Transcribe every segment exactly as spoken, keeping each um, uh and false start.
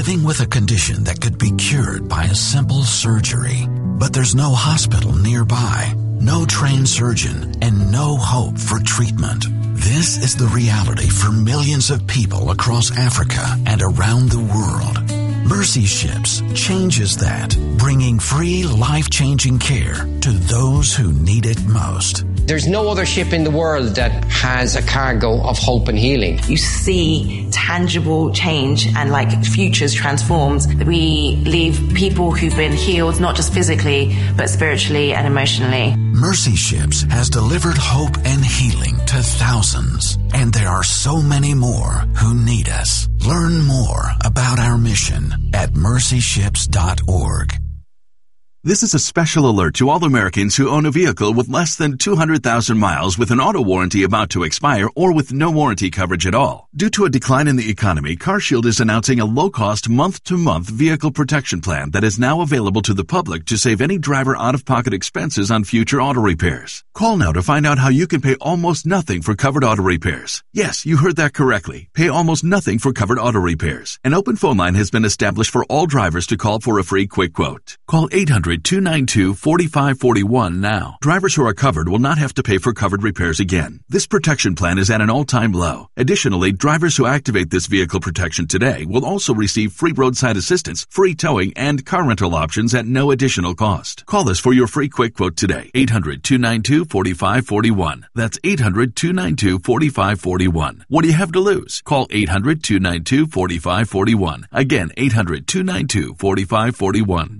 living with a condition that could be cured by a simple surgery. But there's no hospital nearby, no trained surgeon, and no hope for treatment. This is the reality for millions of people across Africa and around the world. Mercy Ships changes that, bringing free, life-changing care to those who need it most. There's no other ship in the world that has a cargo of hope and healing. You see tangible change and like futures transformed. We leave people who've been healed, not just physically, but spiritually and emotionally. Mercy Ships has delivered hope and healing to thousands, and there are so many more who need us. Learn more about our mission at mercy ships dot org. This is a special alert to all Americans who own a vehicle with less than two hundred thousand miles with an auto warranty about to expire or with no warranty coverage at all. Due to a decline in the economy, CarShield is announcing a low-cost month-to-month vehicle protection plan that is now available to the public to save any driver out-of-pocket expenses on future auto repairs. Call now to find out how you can pay almost nothing for covered auto repairs. Yes, you heard that correctly. Pay almost nothing for covered auto repairs. An open phone line has been established for all drivers to call for a free quick quote. Call eight hundred, two nine two, four five four one now. Drivers who are covered will not have to pay for covered repairs again. This protection plan is at an all-time low. Additionally, drivers who activate this vehicle protection today will also receive free roadside assistance, free towing, and car rental options at no additional cost. Call us for your free quick quote today. eight hundred, two nine two, four five four one. That's eight hundred, two nine two, four five four one. What do you have to lose? Call eight hundred, two nine two, four five four one. Again, eight hundred, two nine two, four five four one.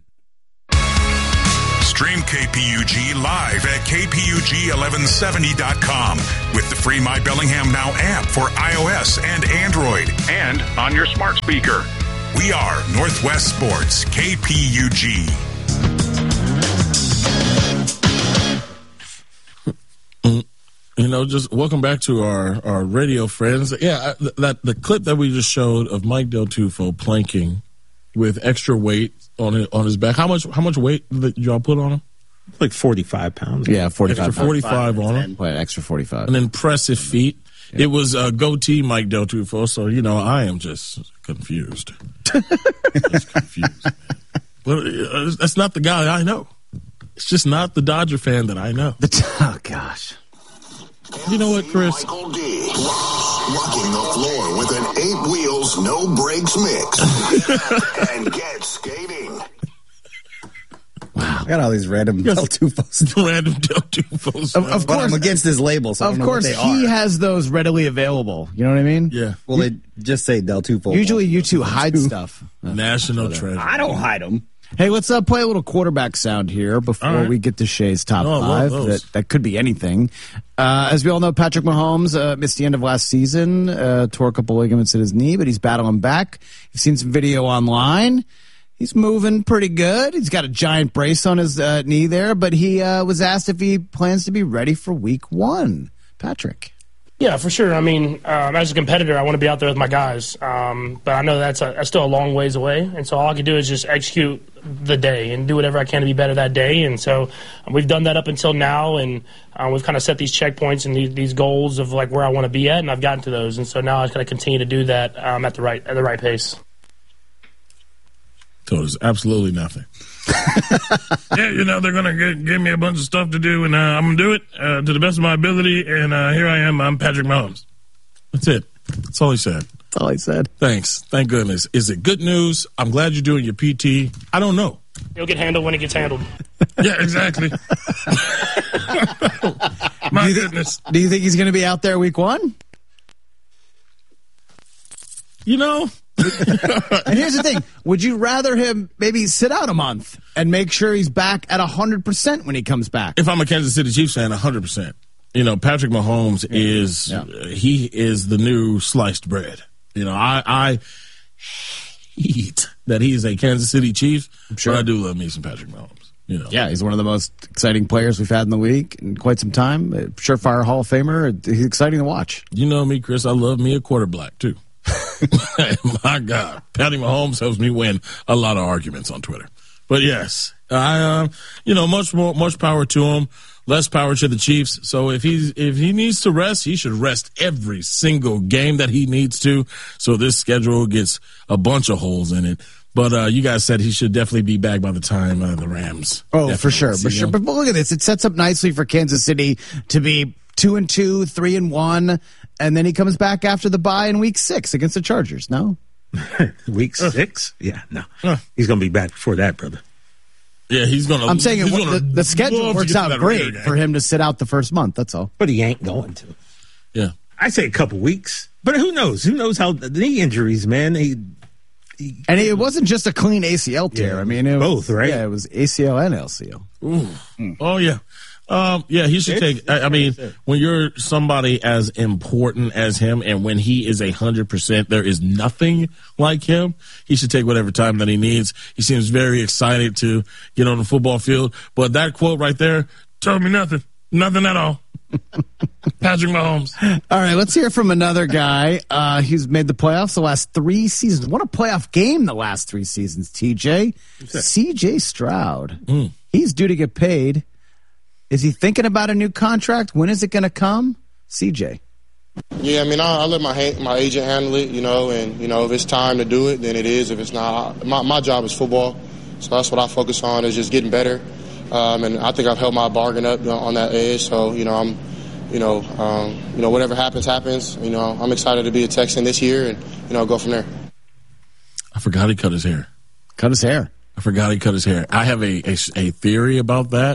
Stream K P U G live at K P U G eleven seventy dot com with the free My Bellingham Now app for iOS and Android and on your smart speaker. We are Northwest Sports, K P U G. You know, just welcome back to our, our radio friends. Yeah, that the clip that we just showed of Mike Del Tufo planking with extra weight on his, on his back. How much how much weight did y'all put on him? Like forty-five pounds. Yeah, forty-five. Extra forty-five on him. Wait, extra forty-five. An impressive feat. Yeah. It was a goatee Mike Del Tufo, so, you know, I am just confused. just confused. But uh, that's not the guy I know. It's just not the Dodger fan that I know. The, oh, gosh. You know what, Chris? Michael D. Walking the floor with an eight wheels, no brakes mix. And get skating. Wow. I got all these random Del Tufos. Random Del Tufos. Of, of but course. I'm against his label, so I don't of know course, what they he are. has those readily available. You know what I mean? Yeah. Well, they just say Del Tufo. Usually you two hide stuff. National treasure. I don't hide them. Hey, let's uh, play a little quarterback sound here before right. we get to Shay's top Oh, five. those. That, that could be anything. Uh, as we all know, Patrick Mahomes uh, missed the end of last season, uh, tore a couple ligaments in his knee, but he's battling back. You've seen some video online. He's moving pretty good. He's got a giant brace on his uh, knee there, but he uh, was asked if he plans to be ready for week one. Patrick. Yeah, for sure. I mean, um, as a competitor, I want to be out there with my guys. Um, but I know that's, a, that's still a long ways away. And so all I can do is just execute the day and do whatever I can to be better that day. And so um, we've done that up until now. And uh, we've kind of set these checkpoints and these, these goals of like where I want to be at. And I've gotten to those. And so now I just got to continue to do that um, at the right at the right pace. So there's absolutely nothing. Yeah, you know, they're going to give me a bunch of stuff to do, and uh, I'm going to do it uh, to the best of my ability, and uh, here I am. I'm Patrick Mahomes. That's it. That's all he said. That's all he said. Thanks. Thank goodness. Is it good news? I'm glad you're doing your P T. I don't know. It'll get handled when it gets handled. Yeah, exactly. My do goodness. Th- do you think he's going to be out there week one? You know... And here's the thing. Would you rather him maybe sit out a month and make sure he's back at one hundred percent when he comes back? If I'm a Kansas City Chiefs fan, one hundred percent. You know, Patrick Mahomes yeah. is, yeah. Uh, he is the new sliced bread. You know, I, I hate that he's a Kansas City Chiefs, sure. but I do love me some Patrick Mahomes. You know. Yeah, he's one of the most exciting players we've had in the league in quite some time. Surefire Hall of Famer. He's exciting to watch. You know me, Chris. I love me a quarterback, too. My God, Patty Mahomes helps me win a lot of arguments on Twitter. But yes, I, uh, you know, much more, much power to him. less power to the Chiefs. So if he's if he needs to rest, he should rest every single game that he needs to. So this schedule gets a bunch of holes in it. But uh, you guys said he should definitely be back by the time uh, the Rams. Oh, definitely for sure, for sure. But look at this; it sets up nicely for Kansas City to be two and two, three and one, and then he comes back after the bye in Week Six against the Chargers. No, Week Six? Yeah, no, uh. he's going to be back before that, brother. Yeah, he's going to. I'm saying it, the, the schedule works out great for him to sit out the first month. That's all. But he ain't going to. Yeah, I say a couple weeks. But who knows? Who knows how the knee injuries, man? They. And it wasn't just a clean A C L tear. Yeah, I mean, it was, both, right? Yeah, it was A C L and L C L. Ooh. Mm. Oh, yeah. Um, yeah, he should take, I, I mean, when you're somebody as important as him and when he is a hundred percent, there is nothing like him. He should take whatever time that he needs. He seems very excited to get on the football field. But that quote right there told me nothing. Nothing at all. Patrick Mahomes. All right, let's hear from another guy. Uh, he's made the playoffs the last three seasons. Won a playoff game the last three seasons, T J. C J Stroud. Mm. He's due to get paid. Is he thinking about a new contract? When is it going to come? C J. Yeah, I mean, I, I let my my agent handle it, you know, and, you know, if it's time to do it, then it is. If it's not, my, my job is football, so that's what I focus on, is just getting better. Um, and I think I've held my bargain up on that edge, so, you know, I'm, you know, um, you know, whatever happens, happens. You know, I'm excited to be a Texan this year and, you know, go from there. I forgot he cut his hair. Cut his hair. I forgot he cut his hair. I have a, a, a theory about that.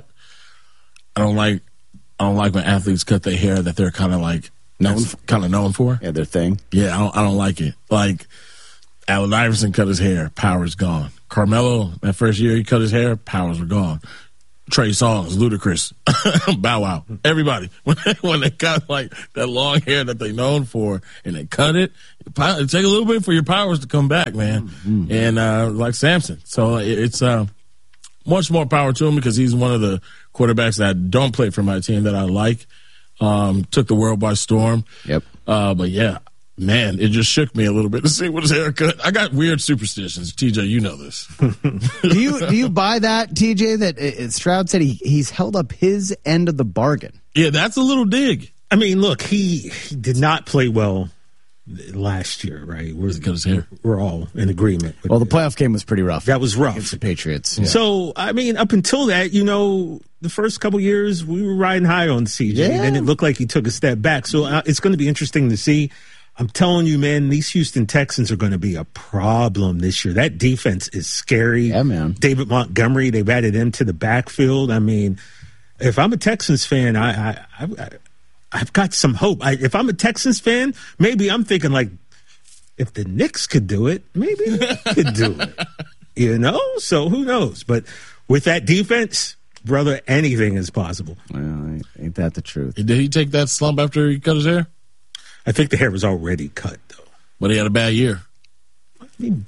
I don't like I don't like when athletes cut their hair that they're kind of like known kind of known for. Yeah, their thing. Yeah, I don't, I don't like it. Like Allen Iverson cut his hair, power's gone. Carmelo, that first year he cut his hair, powers were gone. Trey Songz, Ludacris, Bow Wow, everybody when they, when they got like that long hair that they known for and they cut it, it take a little bit for your powers to come back, man. Mm-hmm. And uh, like Samson, so it, it's uh, much more power to him because he's one of the quarterbacks that don't play for my team that I like. Um, took the world by storm. Yep. Uh, but yeah, man, it just shook me a little bit to see what his haircut. I got weird superstitions. T J, you know this. do you do you buy that, T J? That uh, Stroud said he he's held up his end of the bargain. Yeah, that's a little dig. I mean, look, he, he did not play well last year, right? We're, his hair. we're all in agreement. With well, the playoff game was pretty rough. That was rough against the Patriots. Yeah. So, I mean, up until that, you know, the first couple years we were riding high on C J, yeah. and then it looked like he took a step back. So uh, it's going to be interesting to see. I'm telling you, man, these Houston Texans are going to be a problem this year. That defense is scary. Yeah, man. David Montgomery, they've added him to the backfield. I mean, if I'm a Texans fan, I, I, I, I've got some hope. I, if I'm a Texans fan, maybe I'm thinking like, if the Knicks could do it, maybe they could do it. You know? So who knows? But with that defense, brother, anything is possible. Well, ain't that the truth? Did he take that slump after he cut his hair? I think the hair was already cut, though. But he had a bad year. I mean,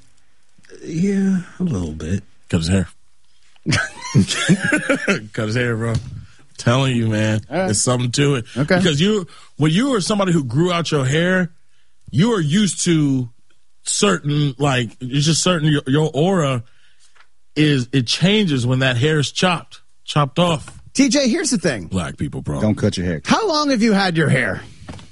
yeah, a little bit. Cut his hair. Cut his hair, bro. I'm telling you, man, right. There's something to it. Okay. Because you, when you are somebody who grew out your hair, you are used to certain, like, it's just certain, your, your aura is, it changes when that hair is chopped, chopped off. T J, here's the thing. Black people, bro. Don't cut your hair. How long have you had your hair?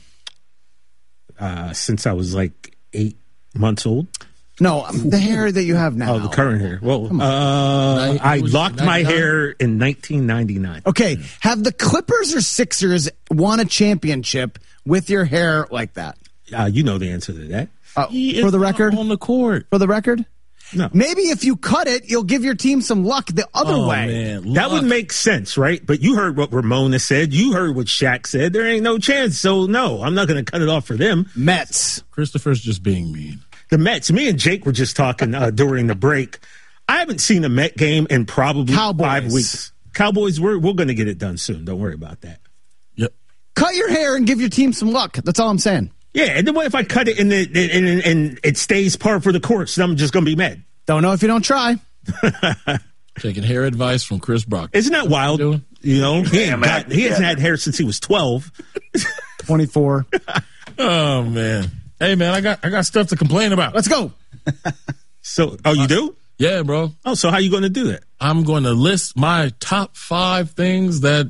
Uh, since I was like eight months old. No, the hair that you have now. Oh, the current hair. Well, uh, I locked my hair in nineteen ninety-nine. Okay. Have the Clippers or Sixers won a championship with your hair like that? Uh, you know the answer to that. Uh, for the record? On the court. For the record? No. Maybe if you cut it, you'll give your team some luck the other oh, way. Man, that would make sense, right? But you heard what Ramona said. You heard what Shaq said. There ain't no chance. So, no, I'm not going to cut it off for them. Mets. Christopher's just being mean. The Mets. Me and Jake were just talking uh, during the break. I haven't seen a Met game in probably Cowboys. five weeks. Cowboys, we're, we're going to get it done soon. Don't worry about that. Yep. Cut your hair and give your team some luck. That's all I'm saying. Yeah, and then what if I cut it and, the, and, and, and it stays par for the course? Then I'm just going to be mad. Don't know if you don't try. Taking hair advice from Chris Brock. Isn't that wild? You know, he, ain't got, he hasn't had hair since he was twelve. twenty-four. Oh, man. Hey, man, I got I got stuff to complain about. Let's go. So, oh, you do? Yeah, bro. Oh, so how you going to do that? I'm going to list my top five things that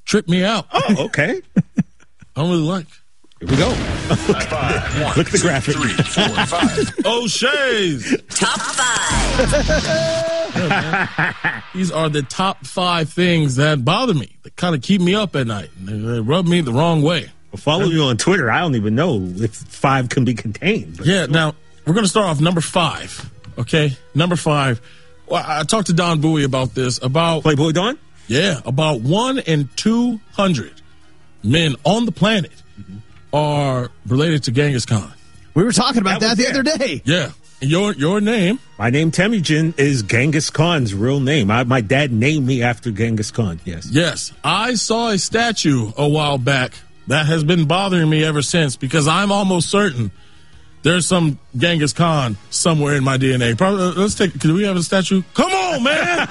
tripped me out. Oh, okay. I don't really like. Here we go. Five, one, Look at the two, graphic. three, four, five. O'Shea's. Top five. Yeah, these are the top five things that bother me, that kind of keep me up at night. They, they rub me the wrong way. Well, follow you on Twitter. I don't even know if five can be contained. But Yeah, now, we're going to start off number five, okay? Number five. Well, I talked to Don Bowie about this, about... Playboy Don? Yeah, about one in two hundred men on the planet mm-hmm. are related to Genghis Khan. We were talking about that, that the there. other day. Yeah. Your your name? My name, Temujin, is Genghis Khan's real name. I, my dad named me after Genghis Khan, yes. Yes. I saw a statue a while back that has been bothering me ever since because I'm almost certain there's some Genghis Khan somewhere in my D N A. Probably, uh, let's take, can we have a statue? Come on, man!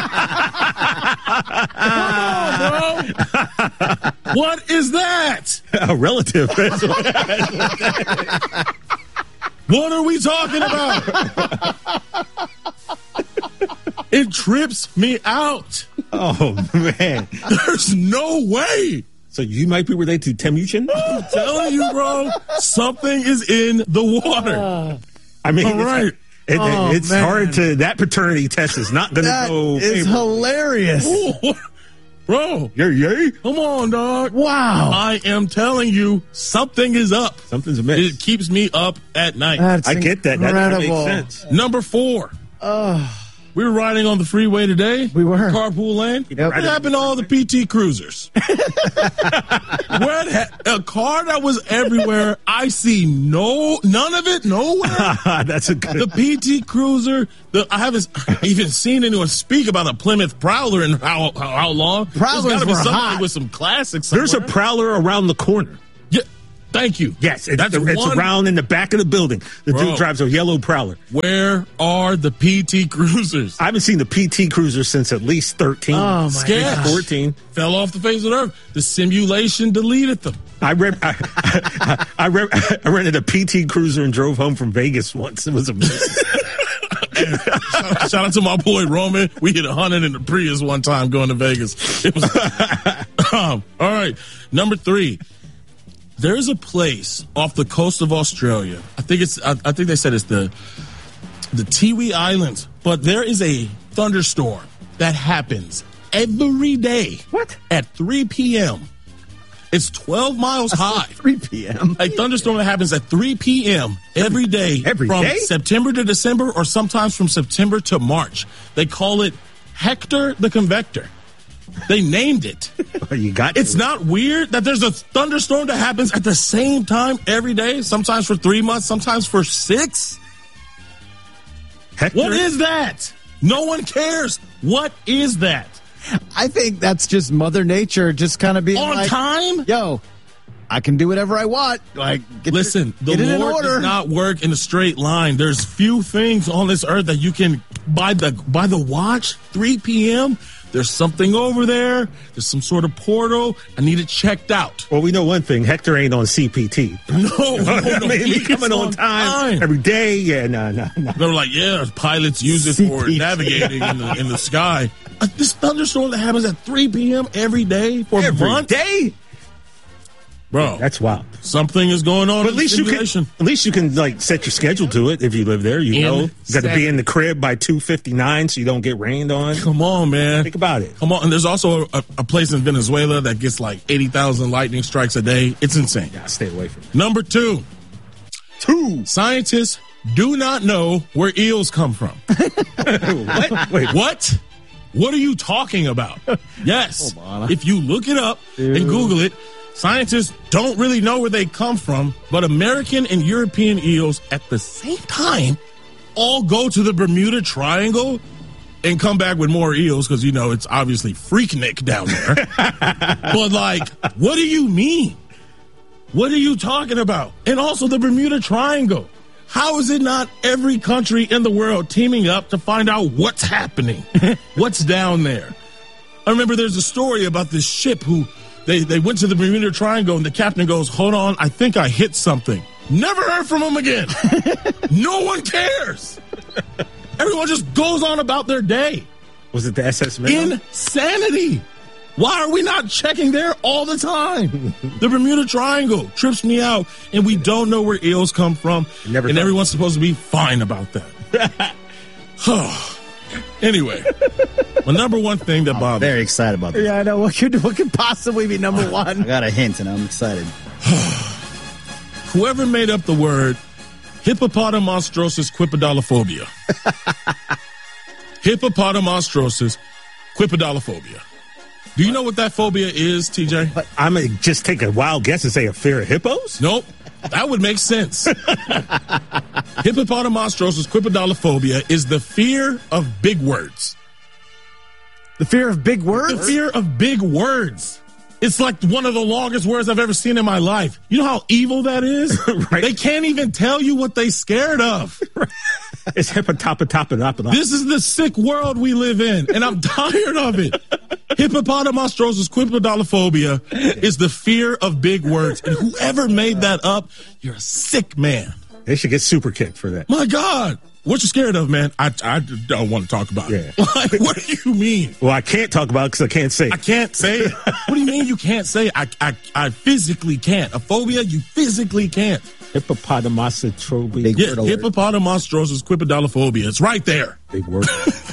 Come on, bro! What is that? A relative. What are we talking about? It trips me out. Oh, man. There's no way. So you might be related to Temujin? I'm telling you, bro, something is in the water. Uh, I mean, all right. It, it, oh, it's man. hard to, that paternity test is not going to go. That is hilarious. Ooh, bro. Yay, yay. Come on, dog. Wow. I am telling you, something is up. Something's amiss. It keeps me up at night. That's I get that. incredible. That makes sense. Number four. Oh. We were riding on the freeway today. We were. Carpool lane. Yep. What happened to all the P T Cruisers? Where ha- a car that was everywhere. I see no, none of it, nowhere. That's a good. The P T Cruiser. The, I haven't even seen anyone speak about a Plymouth Prowler in how how, how long. Prowlers There's gotta be were somebody hot. with some classics. Somewhere. There's a Prowler around the corner. Yeah. Thank you. Yes, it's, That's the, it's one. around in the back of the building. The Bro. dude drives a yellow Prowler. Where are the P T Cruisers? I haven't seen the P T Cruiser since at least thirteen. Oh, my Scared. gosh. fourteen. Fell off the face of the earth. The simulation deleted them. I read. I, I, I, read, I rented a P T Cruiser and drove home from Vegas once. It was amazing. shout, shout out to my boy Roman. We hit a hundred in the Prius one time going to Vegas. It was um, all right. Number three. There's a place off the coast of Australia. I think it's. I, I think they said it's the the Tiwi Islands. But there is a thunderstorm that happens every day. What? At three p.m. It's twelve miles high. three p.m. A thunderstorm that happens at three p.m. every day. Every from day? September to December, or sometimes from September to March. They call it Hector the Convector. They named it. You got. It's to. not weird that there's a thunderstorm that happens at the same time every day, sometimes for three months, sometimes for six. Hector? What is that? No one cares. What is that? I think that's just Mother Nature just kind of being On like, time? yo, I can do whatever I want. Like, get Listen, it, the get it in Lord order. does not work in a straight line. There's few things on this earth that you can, by the by the watch, three p.m., there's something over there. There's some sort of portal. I need it checked out. Well, we know one thing. Hector ain't on C P T. No, no, no. I mean, He's he coming on time, time every day. Yeah, no, no, no. They were like, yeah, pilots use it for C P T. navigating in the, in the sky. Uh, this thunderstorm that happens at three p.m. every day for Every months? day? Bro, that's wild. Something is going on. But at least you can. At least you can like set your schedule to it if you live there. You know, you got to be in the crib by two fifty nine so you don't get rained on. Come on, man. Think about it. Come on. And there's also a, a place in Venezuela that gets like eighty thousand lightning strikes a day. It's insane. Yeah, stay away from it. Number two. Two. Scientists do not know where eels come from. What? Wait, what? What are you talking about? Yes. If you look it up Dude. and Google it, scientists don't really know where they come from, but American and European eels at the same time all go to the Bermuda Triangle and come back with more eels because, you know, it's obviously Freaknik down there. But, like, what do you mean? What are you talking about? And also the Bermuda Triangle. How is it not every country in the world teaming up to find out what's happening? What's down there? I remember there's a story about this ship who they, they went to the Bermuda Triangle and the captain goes, hold on, I think I hit something. Never heard from him again. No one cares. Everyone just goes on about their day. Was it the S S Minnow? Insanity. Why are we not checking there all the time? The Bermuda Triangle trips me out, and we don't know where eels come from, Never and everyone's supposed to be fine about that. Anyway, my number one thing that bothers me. Very excited about this. Yeah, I know. What could, what could possibly be number one? I got a hint, and I'm excited. Whoever made up the word hippopotamonstrosis quipedalophobia. Hippopotamonstrosis quipedalophobia. Do you know what that phobia is, T J? I'm going to just take a wild guess and say a fear of hippos? Nope. That would make sense. Hippopotamonstrosis quipedalophobia is the fear of big words. The fear of big words? The fear of big words. It's like one of the longest words I've ever seen in my life. You know how evil that is? Right. They can't even tell you what they're scared of. It's hippotopotopotopotop. This is the sick world we live in, and I'm tired of it. Hippopotamonstrosis quipedalophobia is the fear of big words, and whoever made that up, you're a sick man. They should get super kicked for that. My God. What you scared of, man? I, I don't want to talk about it. Like, what do you mean? Well, I can't talk about it because I can't say it. I can't say it. What do you mean you can't say it? I, I, I physically can't. A phobia, you physically can't. Hippopotamonstrosis. Yeah, hippopotamonstrosis quipedalophobia. It's right there. Big word.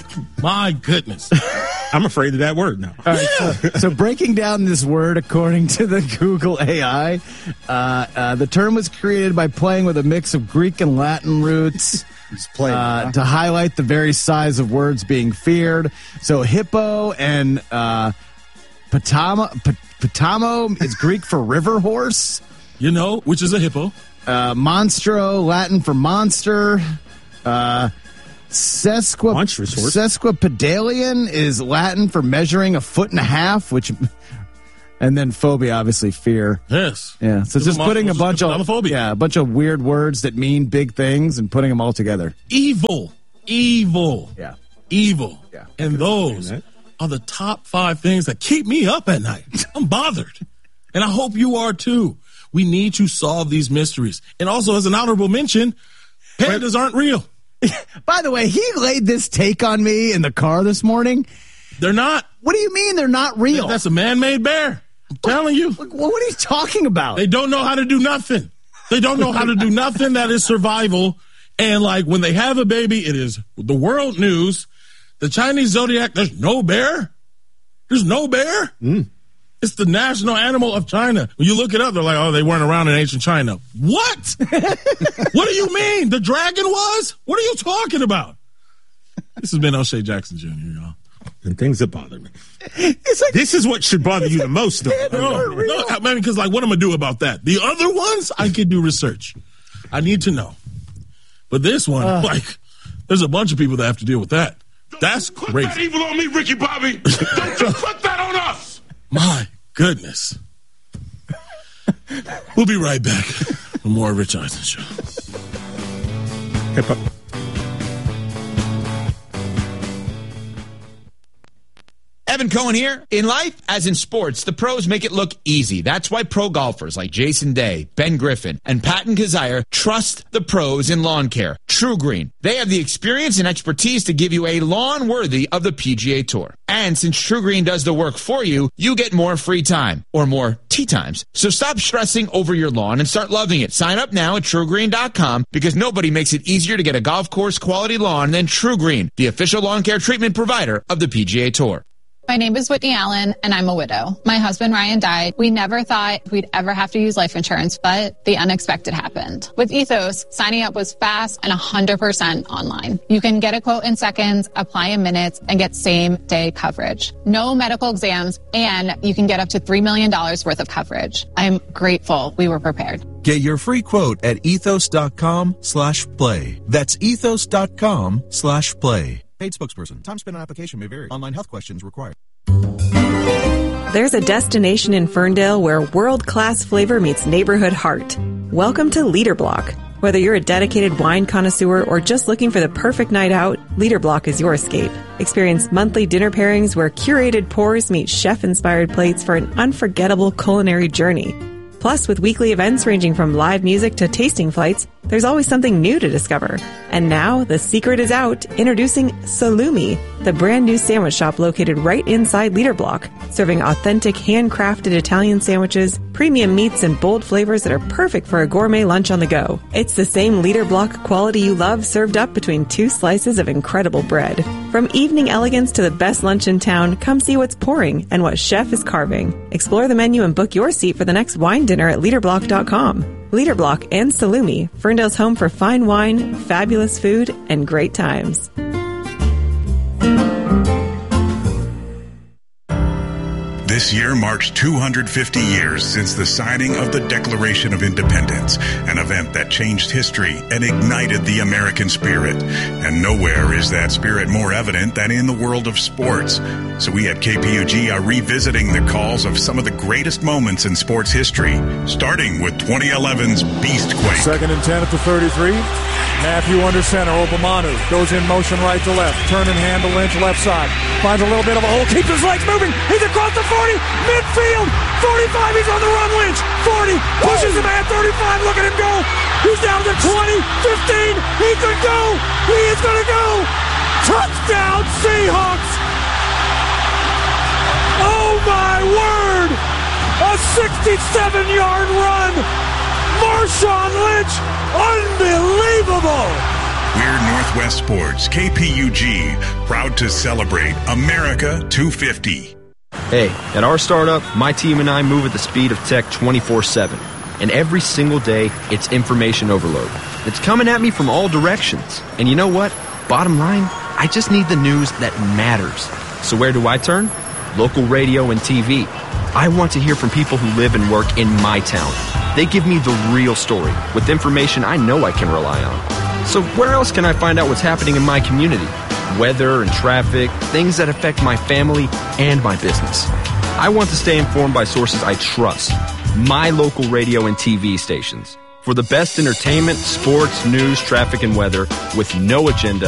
My goodness. I'm afraid of that word now. All right, so, so breaking down this word according to the Google A I, uh, uh, the term was created by playing with a mix of Greek and Latin roots. Playing, uh, huh? to highlight the very size of words being feared. So hippo and uh, potamo, p- potamo is Greek for river horse. You know, which is a hippo. Uh, monstro, Latin for monster. Uh, sesqui- sesquipedalian is Latin for measuring a foot and a half, which... And then phobia, obviously fear. Yes. Yeah. So it's just putting a bunch of yeah, a bunch of weird words that mean big things and putting them all together. Evil, evil, yeah, evil. Yeah. And those are the top five things that keep me up at night. I'm bothered, and I hope you are too. We need to solve these mysteries. And also, as an honorable mention, pandas aren't real. By the way, he laid this take on me in the car this morning. They're not. What do you mean they're not real? That's a man-made bear. I'm telling you. What, what are you talking about? They don't know how to do nothing. They don't know how to do nothing that is survival. And like when they have a baby, it is the world news. The Chinese zodiac, there's no bear. There's no bear. Mm. It's the national animal of China. When you look it up, they're like, oh, they weren't around in ancient China. What? What do you mean? The dragon was? What are you talking about? This has been O'Shea Jackson Junior, y'all. And things that bother me. Like, this is what should bother you the most, though. No, no, I mean, because like, what am I gonna do about that? The other ones, I could do research. I need to know. But this one, uh, like, there's a bunch of people that have to deal with that. That's put crazy. Put that evil on me, Ricky Bobby. Don't you put that on us. My goodness. We'll be right back for more Rich Eisen Show. Hip-hop. Evan Cohen here. In life, as in sports, the pros make it look easy. That's why pro golfers like Jason Day, Ben Griffin, and Patton Kazire trust the pros in lawn care. True Green. They have the experience and expertise to give you a lawn worthy of the P G A Tour. And since True Green does the work for you, you get more free time, or more tee times. So stop stressing over your lawn and start loving it. Sign up now at true green dot com because nobody makes it easier to get a golf course quality lawn than True Green, the official lawn care treatment provider of the P G A Tour. My name is Whitney Allen, and I'm a widow. My husband, Ryan, died. We never thought we'd ever have to use life insurance, but the unexpected happened. With Ethos, signing up was fast and one hundred percent online. You can get a quote in seconds, apply in minutes, and get same-day coverage. No medical exams, and you can get up to three million dollars worth of coverage. I'm grateful we were prepared. Get your free quote at ethos.com slash play. That's ethos.com slash play. Paid spokesperson. Time spent on application may vary. Online health questions required. There's a destination in Ferndale where world-class flavor meets neighborhood heart. Welcome to Leader Block. Whether you're a dedicated wine connoisseur or just looking for the perfect night out, Leader Block is your escape. Experience monthly dinner pairings where curated pours meet chef-inspired plates for an unforgettable culinary journey. Plus, with weekly events ranging from live music to tasting flights, there's always something new to discover. And now, the secret is out. Introducing Salumi, the brand new sandwich shop located right inside Leader Block, serving authentic handcrafted Italian sandwiches, premium meats, and bold flavors that are perfect for a gourmet lunch on the go. It's the same Leader Block quality you love served up between two slices of incredible bread. From evening elegance to the best lunch in town, come see what's pouring and what chef is carving. Explore the menu and book your seat for the next wine dinner at leader block dot com. Leader Block and Salumi, Ferndale's home for fine wine, fabulous food, and great times. This year marks two hundred fifty years since the signing of the Declaration of Independence, an event that changed history and ignited the American spirit. And nowhere is that spirit more evident than in the world of sports. So we at K P U G are revisiting the calls of some of the greatest moments in sports history, starting with twenty eleven's Beastquake. Second and ten at the thirty-three. Matthew under center. Obamanu goes in motion right to left. Turn and hand to Lynch left side. Finds a little bit of a hole. Keeps his legs moving. He's across the forty. Midfield. forty-five. He's on the run. Lynch. forty. Pushes him at thirty-five. Look at him go. He's down to twenty. fifteen. He could go. He is going to go. Touchdown Seahawks. Oh my word. A sixty-seven-yard run. Marshawn Lynch. Unbelievable. We're Northwest Sports, K P U G, proud to celebrate America two fifty. Hey, at our startup, my team and I move at the speed of tech twenty-four seven. And every single day, it's information overload. It's coming at me from all directions. And you know what? Bottom line, I just need the news that matters. So where do I turn? Local radio and T V. I want to hear from people who live and work in my town. They give me the real story with information I know I can rely on. So where else can I find out what's happening in my community? Weather and traffic, things that affect my family and my business. I want to stay informed by sources I trust. My local radio and T V stations. For the best entertainment, sports, news, traffic, and weather with no agenda